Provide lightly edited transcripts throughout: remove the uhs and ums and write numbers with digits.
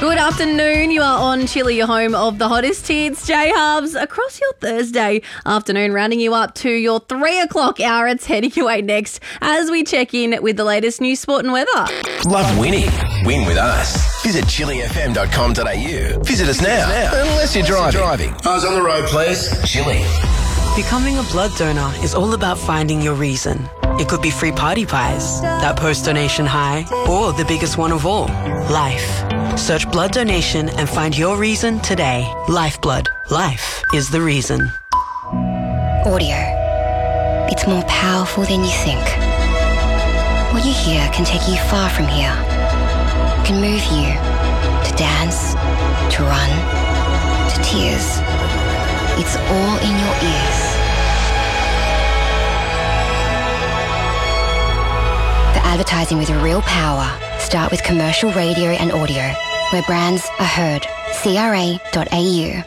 Good afternoon. You are on Chilli, your home of the hottest hits. J-Hubs across your Thursday afternoon, rounding you up to your 3 o'clock hour. It's heading your way next as we check in with the latest news, sport and weather. Love winning? Win with us. Visit chillifm.com.au. Visit us now. Unless you're driving. Eyes on the road, please. Chilli. Becoming a blood donor is all about finding your reason. It could be free party pies, that post-donation high, or the biggest one of all, life. Search blood donation and find your reason today. Lifeblood. Life is the reason. Audio. It's more powerful than you think. What you hear can take you far from here. Can move you to dance, to run, to tears. It's all in your ears. For advertising with real power, start with commercial radio and audio, where brands are heard. CRA.au.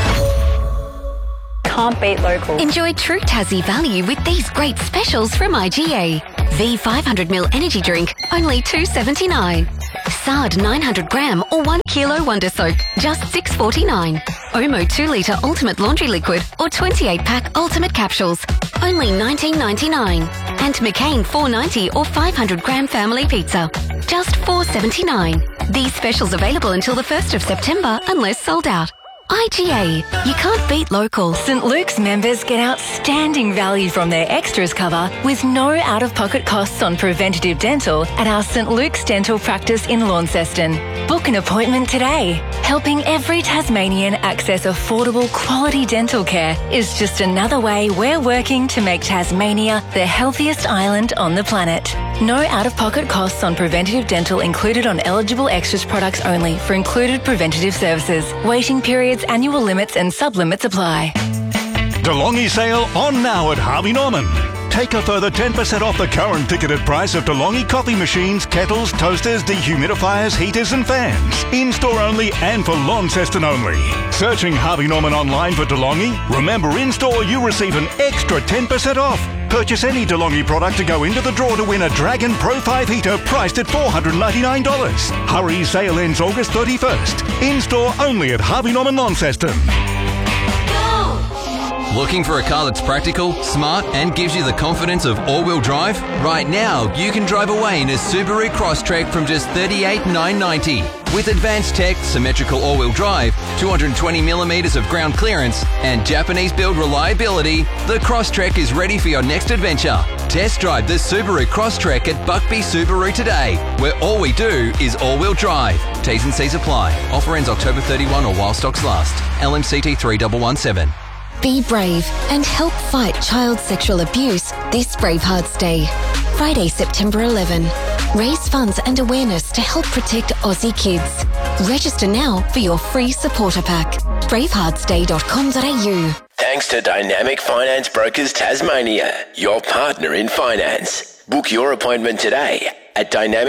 Can't beat local. Enjoy true Tassie value with these great specials from IGA. V 500ml energy drink, only $2.79. Sard 900 gram or 1 kilo Wonder Soap, just $6.49. Omo 2 litre Ultimate Laundry Liquid or 28-pack Ultimate Capsules, only $19.99. And McCain 490 or 500 gram Family Pizza, just $4.79. These specials available until the 1st of September unless sold out. IGA, you can't beat local. St Luke's members get outstanding value from their extras cover with no out-of-pocket costs on preventative dental at our St Luke's Dental Practice in Launceston. Book an appointment today. Helping every Tasmanian access affordable quality dental care is just another way we're working to make Tasmania the healthiest island on the planet. No out-of-pocket costs on preventative dental included on eligible extras products only for included preventative services. Waiting periods, annual limits and sub-limits apply. DeLonghi sale on now at Harvey Norman. Take a further 10% off the current ticketed price of DeLonghi coffee machines, kettles, toasters, dehumidifiers, heaters and fans. In-store only and for Launceston only. Searching Harvey Norman online for DeLonghi? Remember, in-store you receive an extra 10% off. Purchase any DeLonghi product to go into the draw to win a Dragon Pro 5 heater priced at $499. Hurry, sale ends August 31st. In-store only at Harvey Norman Launceston. Looking for a car that's practical, smart and gives you the confidence of all-wheel drive? Right now, you can drive away in a Subaru Crosstrek from just $38,990. With advanced tech, symmetrical all-wheel drive, 220mm of ground clearance and Japanese-built reliability, the Crosstrek is ready for your next adventure. Test drive the Subaru Crosstrek at Buckby Subaru today, where all we do is all-wheel drive. T's and C's apply. Offer ends October 31 or while stocks last. LMCT 3117. Be brave and help fight child sexual abuse this Bravehearts Day. Friday, September 11. Raise funds and awareness to help protect Aussie kids. Register now for your free supporter pack. braveheartsday.com.au. Thanks to Dynamic Finance Brokers Tasmania, your partner in finance. Book your appointment today at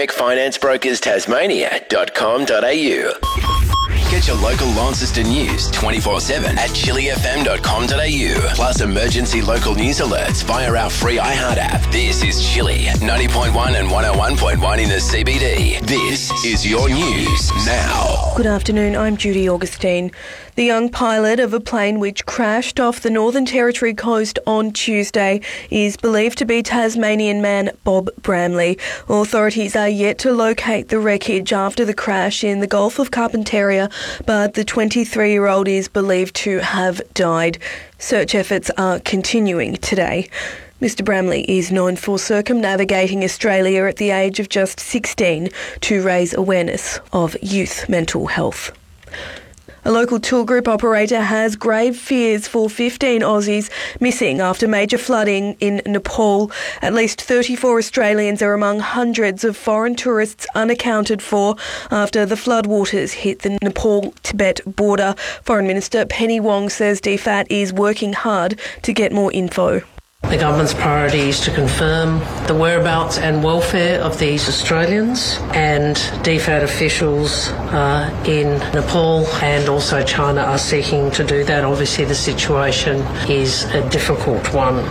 dynamicfinanceBrokersTasmania.com.au. Get your local Launceston news 24/7 at chillifm.com.au. Plus emergency local news alerts via our free iHeart app. This is Chilli, 90.1 and 101.1 in the CBD. This is your news now. Good afternoon, I'm Judy Augustine. The young pilot of a plane which crashed off the Northern Territory coast on Tuesday is believed to be Tasmanian man Bob Bramley. Authorities are yet to locate the wreckage after the crash in the Gulf of Carpentaria, but the 23-year-old is believed to have died. Search efforts are continuing today. Mr Bramley is known for circumnavigating Australia at the age of just 16 to raise awareness of youth mental health. A local tour group operator has grave fears for 15 Aussies missing after major flooding in Nepal. At least 34 Australians are among hundreds of foreign tourists unaccounted for after the floodwaters hit the Nepal-Tibet border. Foreign Minister Penny Wong says DFAT is working hard to get more info. The government's priority is to confirm the whereabouts and welfare of these Australians, and DFAT officials in Nepal and also China are seeking to do that. Obviously the situation is a difficult one.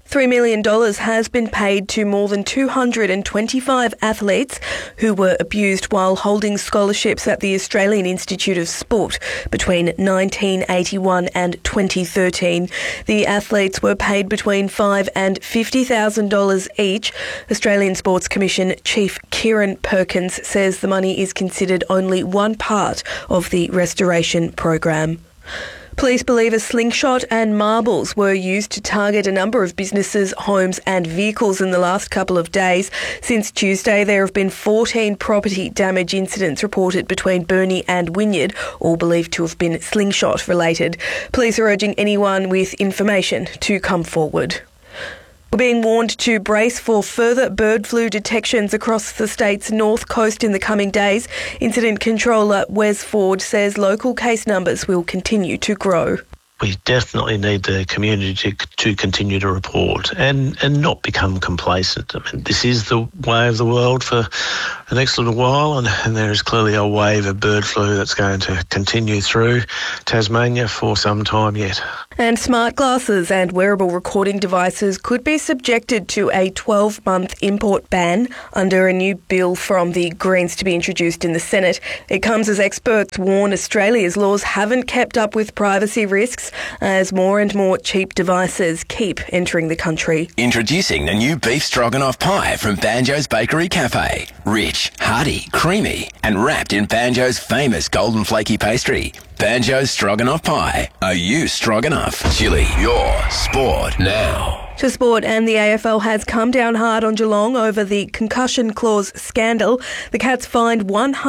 $3 million has been paid to more than 225 athletes who were abused while holding scholarships at the Australian Institute of Sport between 1981 and 2013. The athletes were paid between $5,000 and $50,000 each. Australian Sports Commission Chief Kieran Perkins says the money is considered only one part of the restoration program. Police believe a slingshot and marbles were used to target a number of businesses, homes and vehicles in the last couple of days. Since Tuesday, there have been 14 property damage incidents reported between Burnie and Wynyard, all believed to have been slingshot related. Police are urging anyone with information to come forward. We're being warned to brace for further bird flu detections across the state's north coast in the coming days. Incident controller Wes Ford says local case numbers will continue to grow. We definitely need the community to continue to report and not become complacent. I mean, this is the way of the world for the next little while, and there is clearly a wave of bird flu that's going to continue through Tasmania for some time yet. And smart glasses and wearable recording devices could be subjected to a 12-month import ban under a new bill from the Greens to be introduced in the Senate. It comes as experts warn Australia's laws haven't kept up with privacy risks as more and more cheap devices keep entering the country. Introducing the new beef stroganoff pie from Banjo's Bakery Cafe. Rich, hearty, creamy, and wrapped in Banjo's famous golden flaky pastry. Banjo's Stroganoff Pie. Are you strong enough? Chili, your sport now. To sport, and the AFL has come down hard on Geelong over the concussion clause scandal. The Cats fined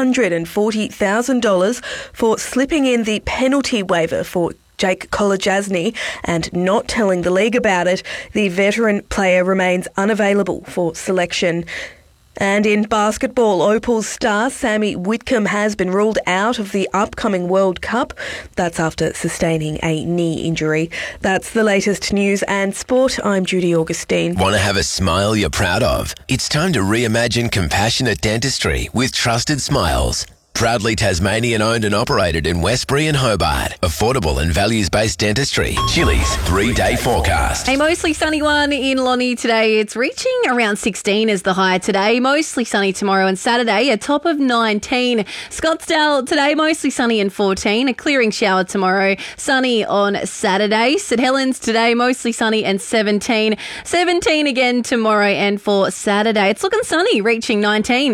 $140,000 for slipping in the penalty waiver for Jake Kolodjasny and not telling the league about it. The veteran player remains unavailable for selection. And in basketball, Opal's star Sammy Whitcomb has been ruled out of the upcoming World Cup. That's after sustaining a knee injury. That's the latest news and sport. I'm Judy Augustine. Want to have a smile you're proud of? It's time to reimagine compassionate dentistry with Trusted Smiles. Proudly Tasmanian owned and operated in Westbury and Hobart. Affordable and values-based dentistry. Chili's 3-day forecast. A mostly sunny one in Lonnie today. It's reaching around 16 as the high today. Mostly sunny tomorrow and Saturday, a top of 19. Scottsdale today, mostly sunny and 14. A clearing shower tomorrow, sunny on Saturday. St Helens today, mostly sunny and 17. 17 again tomorrow and for Saturday. It's looking sunny, reaching 19.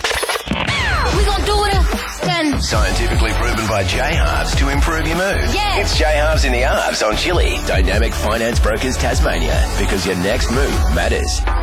We gonna do it again. Scientifically proven by J-Halves to improve your mood. Yeah. It's J-Halves in the Halves on Chili. Dynamic Finance Brokers Tasmania. Because your next move matters.